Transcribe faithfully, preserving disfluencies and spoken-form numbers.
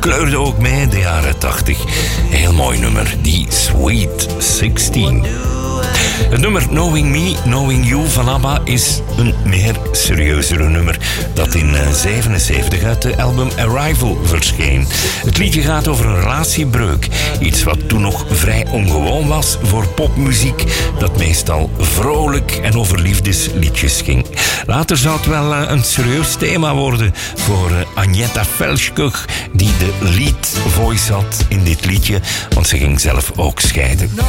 kleurde ook mee in de jaren tachtig. Heel mooi nummer, die Sweet zestien. Het nummer Knowing Me, Knowing You van ABBA is een meer serieuzere nummer dat in negentien zevenenzeventig uit de album Arrival verscheen. Het liedje gaat over een relatiebreuk. Iets wat toen nog vrij ongewoon was voor popmuziek, dat meestal vrolijk en over liefdesliedjes ging. Later zou het wel een serieus thema worden voor Agneta Felschkuch, die de lead voice had in dit liedje, want ze ging zelf ook scheiden.